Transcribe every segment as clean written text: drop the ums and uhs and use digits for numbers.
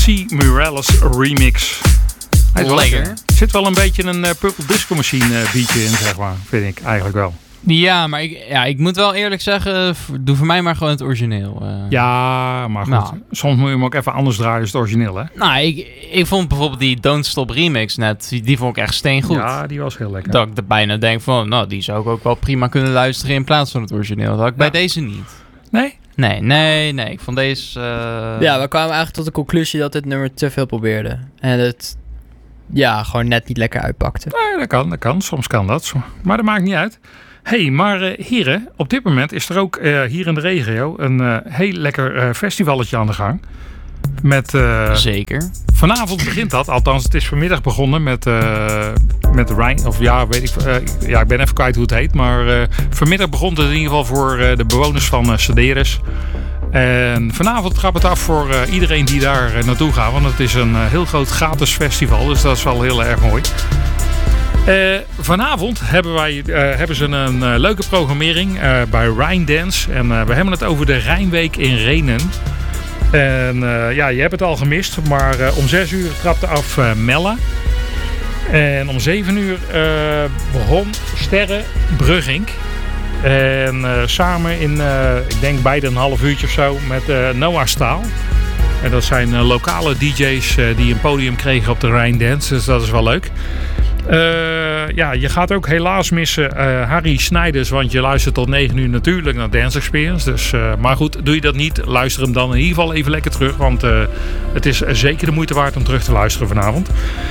C. Morales remix. Hij is wel lekker. Er zit wel een beetje een Purple Disco Machine beatje in, zeg maar. Vind ik eigenlijk wel. Ja, maar ik moet wel eerlijk zeggen, doe voor mij maar gewoon het origineel. Ja, maar goed. Soms moet je hem ook even anders draaien als het origineel, hè? Nou, ik vond bijvoorbeeld die Don't Stop remix net, die vond ik echt steengoed. Ja, die was heel lekker. Dat ik er bijna denk van, nou, die zou ik ook wel prima kunnen luisteren in plaats van het origineel. Dat had ik bij deze niet. Nee? Nee. Ik vond deze... Ja, we kwamen eigenlijk tot de conclusie dat dit nummer te veel probeerde. En het gewoon net niet lekker uitpakte. Nee, dat kan. Soms kan dat. Maar dat maakt niet uit. Maar heren, op dit moment is er ook hier in de regio een heel lekker festivalletje aan de gang. Zeker. Vanavond begint dat, althans het is vanmiddag begonnen met Rijn, of ja, weet ik, ik ben even kwijt hoe het heet, maar vanmiddag begon het in ieder geval voor de bewoners van Sederis. En vanavond gaat het af voor iedereen die daar naartoe gaat, want het is een heel groot gratis festival, dus dat is wel heel erg mooi. Vanavond hebben ze een leuke programmering bij Rijn Dance. En we hebben het over de Rijnweek in Rhenen. En je hebt het al gemist, maar om 6 uur trapte af Melle. En om 7 uur begon Sterre Bruggink. En samen in, ik denk beide een half uurtje of zo, met Noah Staal. En dat zijn lokale DJ's die een podium kregen op de Rijn Dance. Dus dat is wel leuk. Je gaat ook helaas missen Harry Snijders, want je luistert tot 9 uur natuurlijk naar Dance Experience. Dus, maar goed, doe je dat niet, luister hem dan in ieder geval even lekker terug, want het is zeker de moeite waard om terug te luisteren vanavond.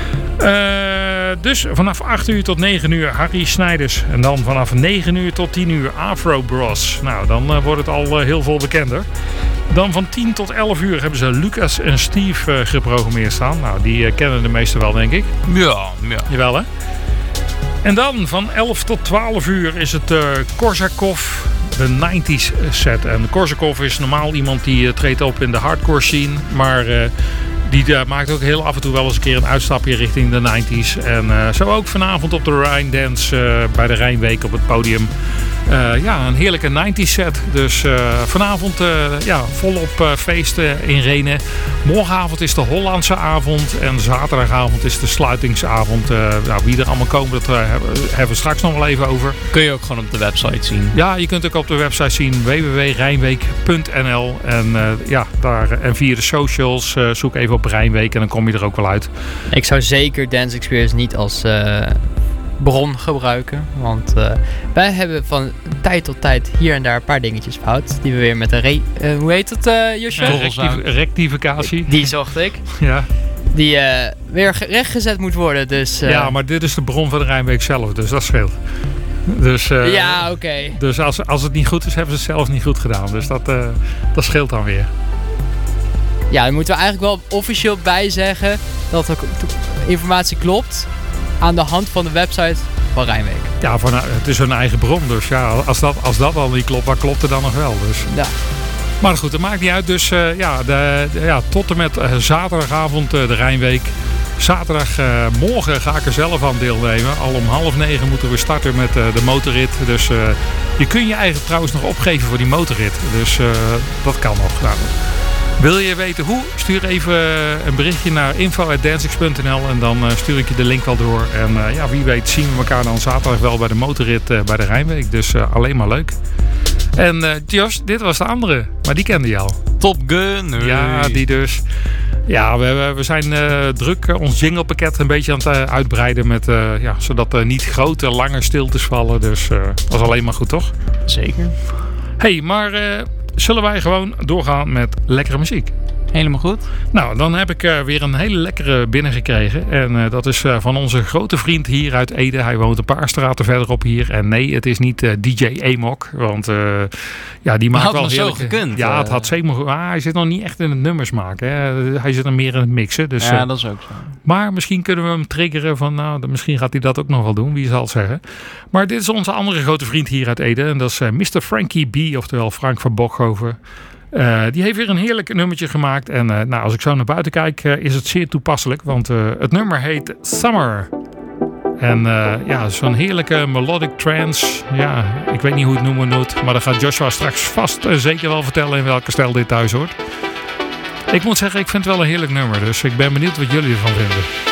Dus vanaf 8 uur tot 9 uur Harry Snijders en dan vanaf 9 uur tot 10 uur Afro Bros. Nou, dan wordt het al heel veel bekender. Dan van 10 tot 11 uur hebben ze Lucas en Steve geprogrammeerd staan. Nou, die kennen de meesten wel, denk ik. Ja. Jawel, hè? En dan van 11 tot 12 uur is het Korsakov, de 90s set. En Korsakov is normaal iemand die treedt op in de hardcore scene, maar die maakt ook heel af en toe wel eens een keer een uitstapje richting de 90s. En zo ook vanavond op de Rijn Dance bij de Rijnweek op het podium. Een heerlijke 90s set. Dus vanavond volop feesten in Rhenen. Morgenavond is de Hollandse avond. En zaterdagavond is de sluitingsavond. Wie er allemaal komen, dat hebben we straks nog wel even over. Kun je ook gewoon op de website zien. Ja, je kunt ook op de website zien www.rijnweek.nl. En via de socials zoek even op Rijnweek en dan kom je er ook wel uit. Ik zou zeker Dance Experience niet als bron gebruiken. Want wij hebben van tijd tot tijd hier en daar een paar dingetjes fout. Die we weer met een hoe heet het, Joshua? Rectificatie. Die zocht ik. Ja. Die weer rechtgezet moet worden. Dus, ja, maar dit is de bron van de Rijnweek zelf. Dus dat scheelt. Dus, ja, oké. Dus als het niet goed is, hebben ze het zelf niet goed gedaan. Dus dat scheelt dan weer. Ja, dan moeten we eigenlijk wel officieel bij zeggen dat de informatie klopt aan de hand van de website van Rijnweek. Ja, het is hun eigen bron. Dus ja, als dat al niet klopt, wat klopt er dan nog wel? Dus. Ja. Maar goed, dat maakt niet uit. Dus tot en met zaterdagavond de Rijnweek. Zaterdagmorgen ga ik er zelf aan deelnemen. Al om 8:30 moeten we starten met de motorrit. Dus je kunt je eigen trouwens nog opgeven voor die motorrit. Dus dat kan nog. Nou, wil je weten hoe? Stuur even een berichtje naar info@dancex.nl en dan stuur ik je de link wel door. En wie weet zien we elkaar dan zaterdag wel bij de motorrit bij de Rijnweek. Dus alleen maar leuk. En Jos, dit was de andere, maar die kende je al. Top Gun. Nee. Ja, die dus. Ja, we zijn druk ons jinglepakket een beetje aan het uitbreiden. Zodat niet grote, lange stiltes vallen. Dus dat is alleen maar goed, toch? Zeker. Maar zullen wij gewoon doorgaan met lekkere muziek? Helemaal goed. Nou, dan heb ik weer een hele lekkere binnengekregen. En dat is van onze grote vriend hier uit Ede. Hij woont een paar straten verderop hier. En nee, het is niet DJ Amok. Want die maakt wel heerlijk. Zo gekund. Ja, het had zeker. Maar hij zit nog niet echt in het nummers maken. Hè. Hij zit er meer in het mixen. Dus, ja, dat is ook zo. Maar misschien kunnen we hem triggeren van, misschien gaat hij dat ook nog wel doen. Wie zal het zeggen. Maar dit is onze andere grote vriend hier uit Ede. En dat is Mr. Frankie B. Oftewel Frank van Bokhoven. Die heeft weer een heerlijk nummertje gemaakt. En als ik zo naar buiten kijk, is het zeer toepasselijk. Want het nummer heet Summer. En zo'n heerlijke melodic trance. Ja, ik weet niet hoe het noemen moet. Maar dat gaat Joshua straks vast zeker wel vertellen in welke stijl dit thuis hoort. Ik moet zeggen, ik vind het wel een heerlijk nummer. Dus ik ben benieuwd wat jullie ervan vinden.